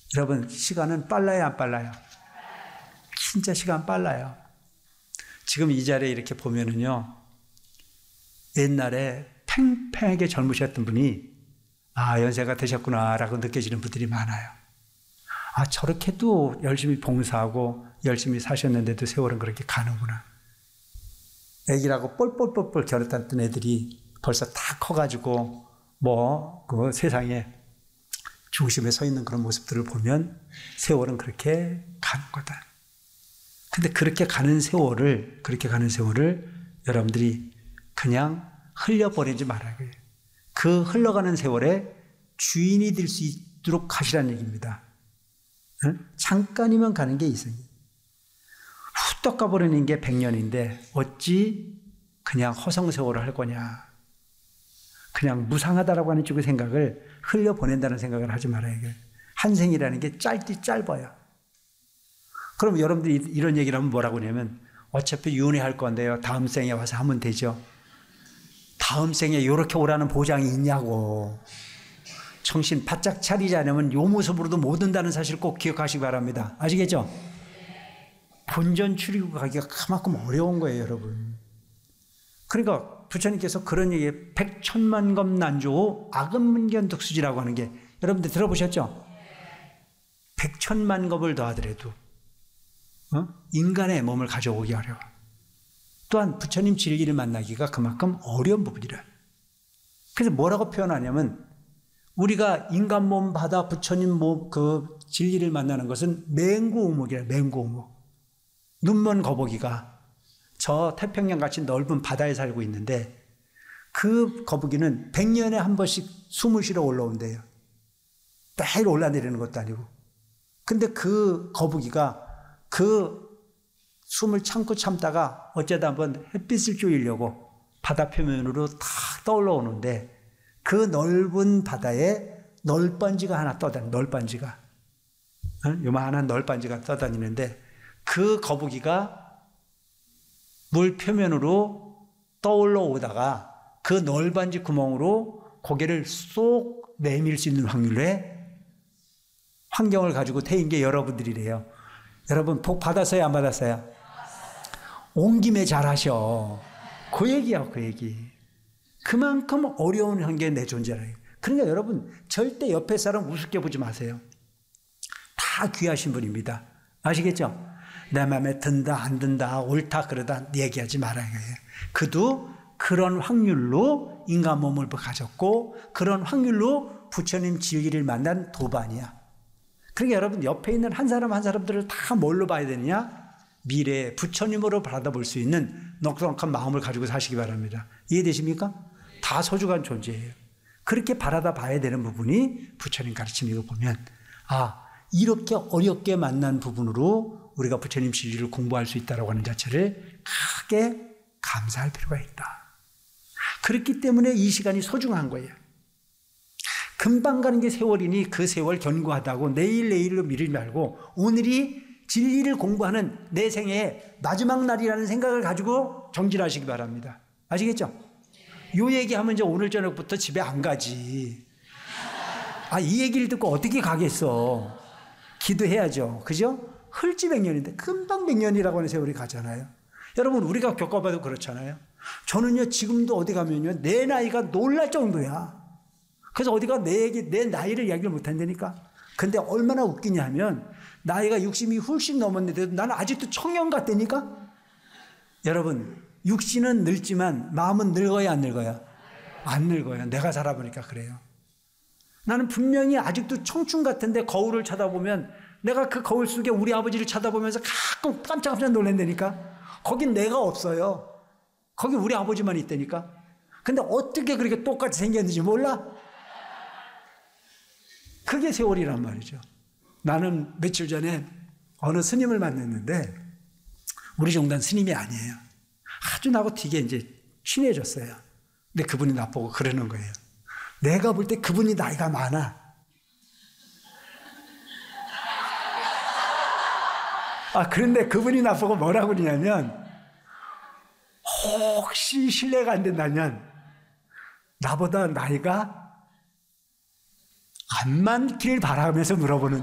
여러분, 시간은 빨라요, 안 빨라요? 진짜 시간 빨라요. 지금 이 자리에 이렇게 보면은요, 옛날에 팽팽하게 젊으셨던 분이 연세가 되셨구나라고 느껴지는 분들이 많아요. 저렇게도 열심히 봉사하고 열심히 사셨는데도 세월은 그렇게 가는구나. 애기라고 뻘뻘뻘뻘 겨눴던 애들이 벌써 다 커가지고 그 세상에 중심에 서 있는 그런 모습들을 보면 세월은 그렇게 가는 거다. 근데 그렇게 가는 세월을 여러분들이 그냥 흘려버리지 말아요. 그 흘러가는 세월에 주인이 될 수 있도록 가시라는 얘기입니다. 잠깐이면 가는 게 이상해. 후딱 가버리는 게 100년인데 어찌 그냥 허송세월을 할 거냐. 그냥 무상하다라고 하는 쪽의 생각을 흘려보낸다는 생각을 하지 말아요. 한 생이라는 게 짧아요. 그럼 여러분들이 이런 얘기를 하면 뭐라고 하냐면 어차피 윤회할 건데요. 다음 생에 와서 하면 되죠. 다음 생에 이렇게 오라는 보장이 있냐고. 정신 바짝 차리지 않으면 요 모습으로도 못 온다는 사실 꼭 기억하시기 바랍니다. 아시겠죠? 본전 추리고 가기가 그만큼 어려운 거예요, 여러분. 그러니까 부처님께서 그런 얘기에 백천만검 난조 악은문견득수지라고 하는 게 여러분들 들어보셨죠? 백천만검을 더하더라도 인간의 몸을 가져오기 어려워. 또한 부처님 진리를 만나기가 그만큼 어려운 부분이라. 그래서 뭐라고 표현하냐면 우리가 인간 몸 받아 부처님 몸 그 진리를 만나는 것은 맹구우목이라. 맹구우목. 눈먼 거북이가 저 태평양 같이 넓은 바다에 살고 있는데 그 거북이는 100년에 한 번씩 숨을 쉬러 올라온대요. 매일 올라내리는 것도 아니고. 근데 그 거북이가 그 숨을 참다가 어쩌다 한번 햇빛을 쬐려고 바다 표면으로 탁 떠올라오는데 그 넓은 바다에 널빤지가 하나 떠다니는, 널빤지가. 요만한 널빤지가 떠다니는데 그 거북이가 물 표면으로 떠올라 오다가 그 널빤지 구멍으로 고개를 쏙 내밀 수 있는 확률의 환경을 가지고 태인 게 여러분들이래요. 여러분 복 받았어요, 안 받았어요? 온 김에 잘하셔. 그 얘기야, 그 얘기. 그만큼 어려운 환경에 내 존재라요. 그러니까 여러분 절대 옆에 사람 우습게 보지 마세요. 다 귀하신 분입니다. 아시겠죠? 내 마음에 든다 안 든다 옳다 그러다 얘기하지 말아야 해요. 그도 그런 확률로 인간 몸을 가졌고 그런 확률로 부처님 진리를 만난 도반이야. 그러니까 여러분 옆에 있는 한 사람 한 사람들을 다 뭘로 봐야 되느냐? 미래에 부처님으로 받아볼 수 있는 넉넉한 마음을 가지고 사시기 바랍니다. 이해되십니까? 다 소중한 존재예요. 그렇게 바라다 봐야 되는 부분이 부처님 가르침이고 보면 이렇게 어렵게 만난 부분으로 우리가 부처님 진리를 공부할 수 있다고 하는 자체를 크게 감사할 필요가 있다. 그렇기 때문에 이 시간이 소중한 거예요. 금방 가는 게 세월이니 그 세월 견고하다고 내일로 미루지 말고 오늘이 진리를 공부하는 내 생애의 마지막 날이라는 생각을 가지고 정진하시기 바랍니다. 아시겠죠? 요 얘기하면 이제 오늘 저녁부터 집에 안 가지. 이 얘기를 듣고 어떻게 가겠어. 기도해야죠. 그죠? 흘지 100년인데 금방 100년이라고 하는 세월이 가잖아요. 여러분 우리가 겪어봐도 그렇잖아요. 저는요 지금도 어디 가면요 내 나이가 놀랄 정도야. 그래서 어디가 내 나이를 이야기를 못한다니까. 근데 얼마나 웃기냐 하면 나이가 60이 훌씬 넘었는데도 나는 아직도 청년 같다니까. 여러분 육신은 늙지만 마음은 늙어야 안 늙어요? 안 늙어요. 내가 살아보니까 그래요. 나는 분명히 아직도 청춘 같은데 거울을 쳐다보면 내가 그 거울 속에 우리 아버지를 쳐다보면서 가끔 깜짝깜짝 놀란다니까. 거긴 내가 없어요. 거기 우리 아버지만 있다니까. 근데 어떻게 그렇게 똑같이 생겼는지 몰라? 그게 세월이란 말이죠. 나는 며칠 전에 어느 스님을 만났는데 우리 종단 스님이 아니에요. 아주 나하고 되게 이제 친해졌어요. 근데 그분이 나보고 그러는 거예요. 내가 볼 때 그분이 나이가 많아. 그런데 그분이 나보고 뭐라고 그러냐면 혹시 실례가 안 된다면 나보다 나이가 안 많기를 바라면서 물어보는